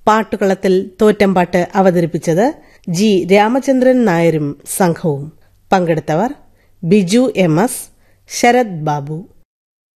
പാട്ടുകളത്തിൽ തോറ്റംപാട്ട് അവതരിപ്പിച്ചത് ജി രാമചന്ദ്രൻ നായരും സംഘവും. പങ്കെടുത്തവർ ബിജു എം എസ്, ശരത് ബാബു.